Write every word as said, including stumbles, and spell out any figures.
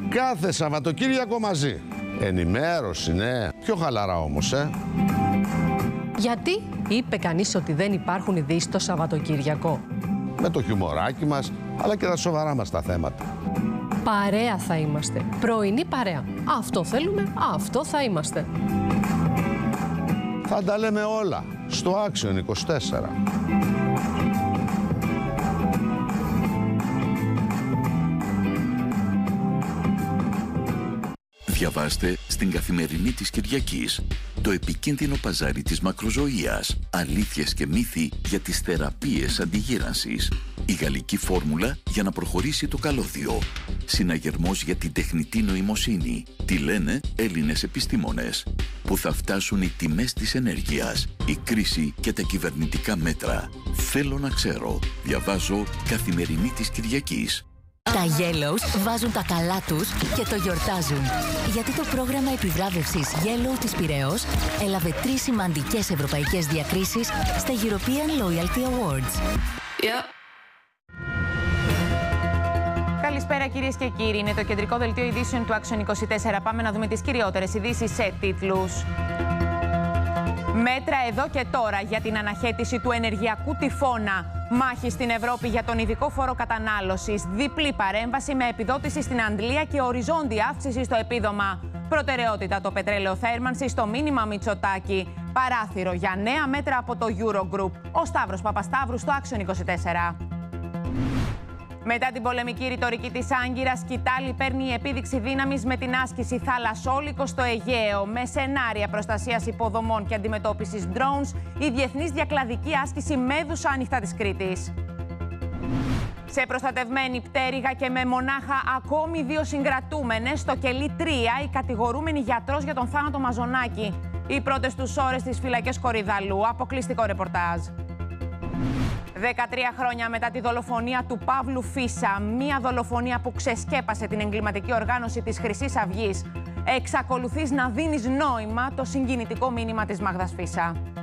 Κάθε Σαββατοκύριακο μαζί. Ενημέρωση, ναι. Πιο χαλαρά όμως, ε. Γιατί είπε κανείς ότι δεν υπάρχουν ειδήσεις το Σαββατοκύριακο? Με το χιουμοράκι μας, αλλά και τα σοβαρά μας τα θέματα. Παρέα θα είμαστε. Πρωινή παρέα. Αυτό θέλουμε, αυτό θα είμαστε. Θα τα λέμε όλα στο Action είκοσι τέσσερα. Διαβάστε στην Καθημερινή της Κυριακής το επικίνδυνο παζάρι της μακροζωίας, αλήθειες και μύθοι για τις θεραπείες αντιγύρανσης, η γαλλική φόρμουλα για να προχωρήσει το καλώδιο, συναγερμός για την τεχνητή νοημοσύνη, τι λένε Έλληνες επιστήμονες, που θα φτάσουν οι τιμές της ενέργειας, η κρίση και τα κυβερνητικά μέτρα. Θέλω να ξέρω. Διαβάζω Καθημερινή της Κυριακής. Τα Yellows βάζουν τα καλά τους και το γιορτάζουν. Γιατί το πρόγραμμα επιβράβευσης Yellow της Πειραιώς έλαβε τρεις σημαντικές ευρωπαϊκές διακρίσεις στα European Loyalty Awards. Yeah. Καλησπέρα κυρίες και κύριοι. Είναι το κεντρικό δελτίο ειδήσεων του Action είκοσι τέσσερα. Πάμε να δούμε τις κυριότερες ειδήσεις σε τίτλους. Μέτρα εδώ και τώρα για την αναχέτηση του ενεργειακού τυφώνα. Μάχη στην Ευρώπη για τον ειδικό φόρο κατανάλωσης. Διπλή παρέμβαση με επιδότηση στην αντλία και οριζόντια αύξηση στο επίδομα. Προτεραιότητα το πετρέλαιο θέρμανση στο μήνυμα Μητσοτάκη. Παράθυρο για νέα μέτρα από το Eurogroup. Ο Σταύρος Παπασταύρου στο Action είκοσι τέσσερα. Μετά την πολεμική ρητορική της Άγκυρας, Κιτάλη παίρνει επίδειξη δύναμης με την άσκηση θαλασσόλικο στο Αιγαίο. Με σενάρια προστασίας υποδομών και αντιμετώπισης drones, η διεθνής διακλαδική άσκηση Μέδουσα ανοιχτά της Κρήτης. Σε προστατευμένη πτέρυγα και με μονάχα ακόμη δύο συγκρατούμενες, στο Κελί τρία, η κατηγορούμενη γιατρός για τον θάνατο Μαζονάκη. Οι πρώτες τους ώρες στις φυλακές Κορυδαλού, αποκλειστικό ρεπορτάζ. δεκατρία χρόνια μετά τη δολοφονία του Παύλου Φίσα, μία δολοφονία που ξεσκέπασε την εγκληματική οργάνωση της Χρυσής Αυγής, εξακολουθείς να δίνεις νόημα το συγκινητικό μήνυμα της Μάγδας Φίσα.